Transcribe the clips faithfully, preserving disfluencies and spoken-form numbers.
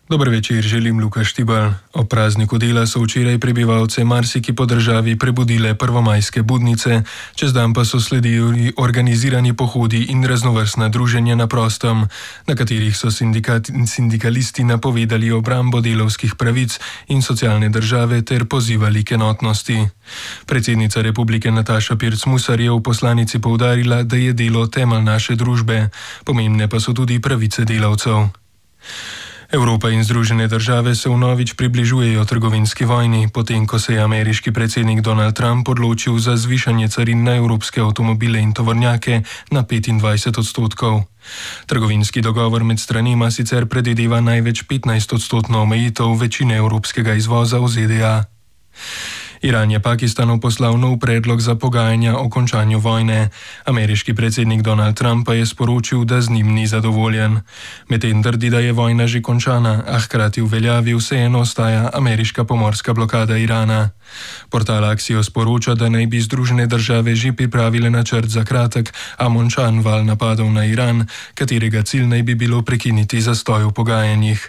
Dober večer, želim Luka Štibal. O prazniku dela so včeraj prebivalce marsiki po državi prebudile prvomajske budnice, čez dan pa so sledili organizirani pohodi in raznovrstna druženja na prostem, na katerih so sindikat in sindikalisti napovedali obrambo delavskih pravic in socialne države ter pozivali k enotnosti. Predsednica republike Nataša Pirc Musar je v poslanici poudarila, da je delo temelj naše družbe, pomembne pa so tudi pravice delavcev. Evropa in Združene države se vnovič približujejo trgovinski vojni, potem ko se je ameriški predsednik Donald Trump odločil za zvišanje carin na evropske avtomobile in tovornjake na petindvajset odstotkov. Trgovinski dogovor med stranima sicer predvideva največ petnajst odstotno omejitev večine evropskega izvoza v Z D A. Iran je Pakistanu poslal nov predlog za pogajanja o končanju vojne. Ameriški predsednik Donald Trump pa je sporočil, da z njim ni zadovoljen. Medtem trdi, da je vojna že končana, a hkrati v veljavi vseeno ostaja ameriška pomorska blokada Irana. Portal Axios sporoča, da naj bi Združene države že pripravile načrt za kratek, a močan val napadov na Iran, katerega cilj naj bi bilo prekiniti zastoj v pogajanjih.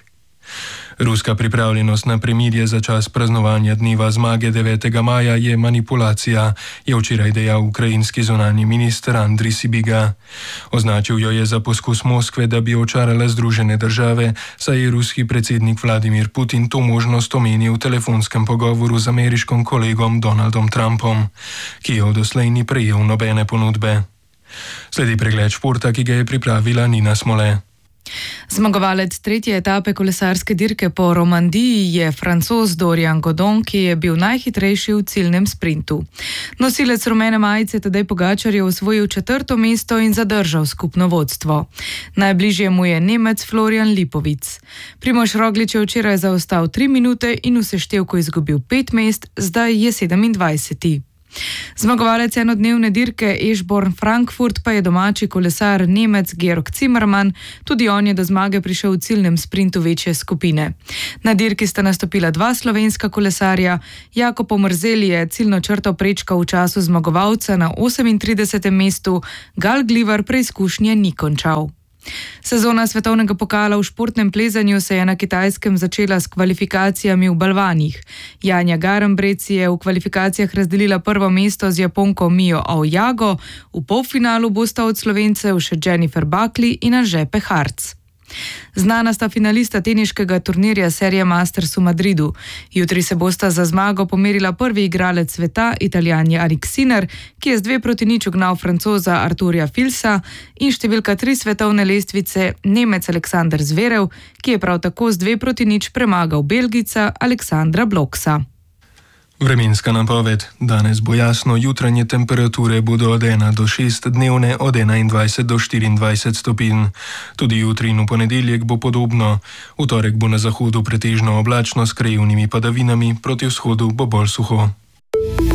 Ruska pripravljenost na premirje za čas praznovanja dneva zmage devetega maja je manipulacija, je včeraj dejal ukrajinski zunanji minister Andrij Sibiga. Označil jo je za poskus Moskve, da bi očarala Združene države, saj je ruski predsednik Vladimir Putin to možnost omenil v telefonskem pogovoru z ameriškim kolegom Donaldom Trumpom. Kijev doslej ni prejel nobene ponudbe. Sledi pregled športa, ki ga je pripravila Nina Smole. Zmagovalec tretje etape kolesarske dirke po Romandiji je Francoz Dorian Godon, ki je bil najhitrejši v ciljnem sprintu. Nosilec rumene majice Tadej Pogačar je osvojil četrto mesto in zadržal skupno vodstvo. Najbližje mu je Nemec Florian Lipovic. Primož Roglič je včeraj zaostal tri minute in v seštevku izgubil pet mest, zdaj je sedemindvajseti. Zmagovalec enodnevne dirke Eschborn Frankfurt pa je domači kolesar Nemec Georg Zimmermann, tudi on je do zmage prišel v ciljnem sprintu večje skupine. Na dirki sta nastopila dva slovenska kolesarja, Jakob Omerzel je ciljno črto prečkal v času zmagovalca na osemintridesetem mestu, Gal Glivar preizkušnje ni končal. Sezona svetovnega pokala v športnem plezanju se je na Kitajskem začela s kvalifikacijami v balvanih. Janja Garnbret je v kvalifikacijah razdelila prvo mesto z Japonko Mijo Aoyago, v polfinalu bosta od Slovencev še Jennifer Buckley in Anže Peharc. Znana sta finalista teniškega turnirja serije Masters v Madridu. Jutri se bosta za zmago pomerila prvi igralec sveta, Italijan Jannik Sinner, ki je z dve proti nič ugnal Francoza Arturja Filsa, in številka tri svetovne lestvice, Nemec Aleksander Zverev, ki je prav tako z dve proti nič premagal Belgijca Aleksandra Bloksa. Vremenska napoved. Danes bo jasno, jutranje temperature bodo od ena do šest, dnevne od enaindvajset do štiriindvajset stopinj. Tudi jutri in v ponedeljek bo podobno. V torek bo na zahodu pretežno oblačno s krajevnimi padavinami, proti vzhodu bo bolj suho.